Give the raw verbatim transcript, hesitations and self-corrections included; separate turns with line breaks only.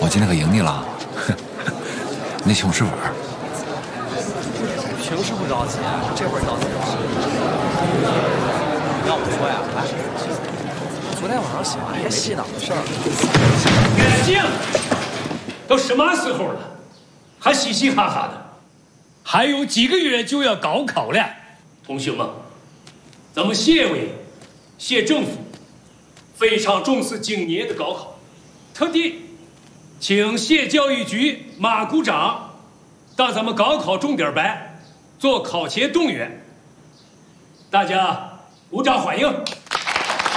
今天可赢你了，你请我吃粉儿。
平时不着急，这会儿着急了。要我说呀，哎，昨天晚上洗完别洗脑的事儿。
眼镜，都什么时候了，还嘻嘻哈哈的？还有几个月就要高考了，同学们，咱们县委、县政府非常重视今年的高考，特地请县教育局马股长到咱们高考重点班做考前动员，大家鼓掌欢迎。